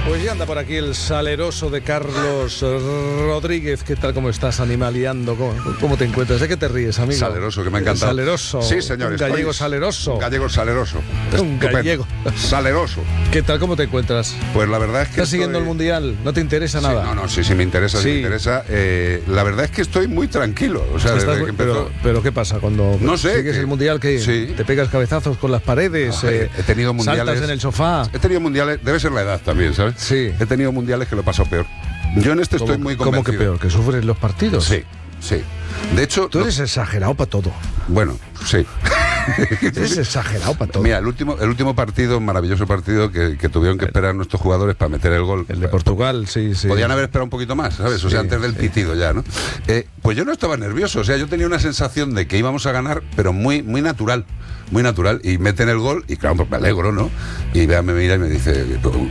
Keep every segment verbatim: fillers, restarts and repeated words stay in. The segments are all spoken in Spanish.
Pues ya anda por aquí el saleroso de Carlos Rodríguez. ¿Qué tal? ¿Cómo estás animaleando? ¿Cómo, cómo te encuentras? ¿De qué te ríes, amigo? Saleroso, que me ha encantado. Saleroso. Sí, señor. Un gallego estoy... saleroso. Un gallego saleroso. Un Estupendo. gallego. Saleroso. ¿Qué tal? ¿Cómo te encuentras? Pues la verdad es que ¿Estás estoy... siguiendo el Mundial? ¿No te interesa sí, nada? No, no, sí, sí me interesa, sí, sí me interesa. Eh, la verdad es que estoy muy tranquilo. O sea, desde Estás... que empezó... pero, pero ¿qué pasa? Cuando no sé, sigues que... el Mundial, ¿qué? Sí. ¿Te pegas cabezazos con las paredes? No, eh, he tenido mundiales... ¿Saltas en el sofá? He tenido mundiales... Debe ser la edad también, ¿sabes? Sí. He tenido mundiales que lo paso peor. Yo en este estoy muy convencido. ¿Cómo que peor? ¿Que sufres los partidos? Sí, sí. De hecho... Tú eres no... exagerado para todo. Bueno, sí. Eres exagerado para todo. Mira, el último, el último partido, maravilloso partido que, que tuvieron que esperar nuestros jugadores para meter el gol. El de Portugal, sí, sí. Podían haber esperado un poquito más, ¿sabes? Sí, o sea, antes del sí. pitido ya, ¿no? Eh, pues yo no estaba nervioso, o sea, yo tenía una sensación de que íbamos a ganar, pero muy, muy natural. Muy natural, y meten el gol, y claro, pues me alegro, ¿no? Y vea, me mira y me dice,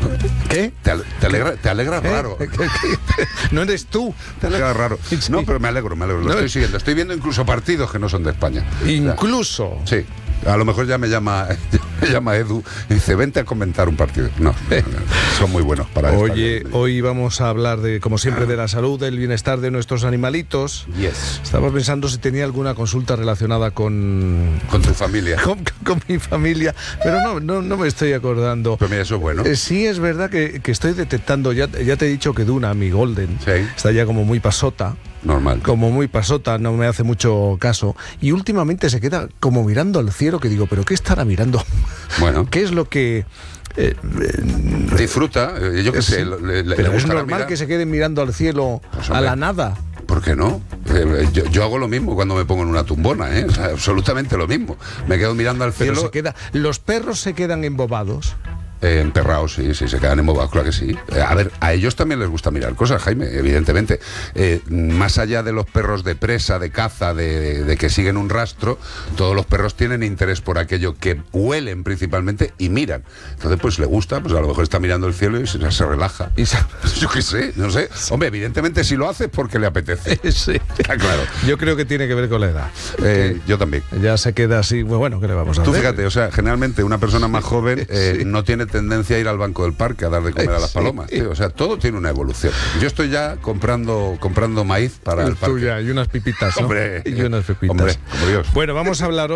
¿qué? Te, te alegra, te alegra ¿Eh? raro. ¿Qué, qué? No eres tú. Te alegra raro. Sí. No, pero me alegro, me alegro, lo no. estoy siguiendo. Estoy viendo incluso partidos que no son de España. ¿Incluso? O sea, sí. A lo mejor ya me llama, me llama Edu y dice, vente a comentar un partido. No, eh. son muy buenos para esto. Oye, hoy vamos a hablar, de, como siempre, de la salud, del bienestar de nuestros animalitos. Yes. Estaba pensando si tenía alguna consulta relacionada con... Con tu familia. Con, con mi familia, pero no, no, no me estoy acordando. Pero mira, eso es bueno. Eh, sí, es verdad que, que estoy detectando, ya, ya te he dicho que Duna, mi Golden, sí. está ya como muy pasota. Normal. Como muy pasota, no me hace mucho caso. Y últimamente se queda como mirando al cielo, que digo, ¿pero qué estará mirando? Bueno. ¿Qué es lo que...? Eh, eh, Disfruta, eh, yo qué sé. Sí, le, le, pero le es normal mirar. que se queden mirando al cielo, pues, a la nada. ¿Por qué no? Eh, yo, yo hago lo mismo cuando me pongo en una tumbona, ¿eh? O sea, absolutamente lo mismo. Me quedo mirando al cielo. Pero se queda, los perros se quedan embobados. Eh, emperrados, sí, sí, se quedan embobados, claro que sí. Eh, a ver, a ellos también les gusta mirar cosas, Jaime, evidentemente. Eh, más allá de los perros de presa, de caza, de, de, de que siguen un rastro, todos los perros tienen interés por aquello que huelen principalmente y miran. Entonces, pues le gusta, pues a lo mejor está mirando el cielo y se, se relaja. Y se... Yo qué sé, no sé. Hombre, evidentemente si lo hace es porque le apetece. Sí. Está claro. Yo creo que tiene que ver con la edad. Eh, yo también. Ya se queda así, bueno, ¿qué le vamos a hacer? Tú fíjate, o sea, generalmente una persona más joven eh, sí. no tiene tendencia a ir al banco del parque a dar de comer a las palomas, sí. tío. O sea, todo tiene una evolución. Yo estoy ya comprando comprando maíz para el, el parque. Tuya, y unas pipitas, ¿no? Hombre, y unas pipitas. Hombre, como Dios. Bueno, vamos a hablar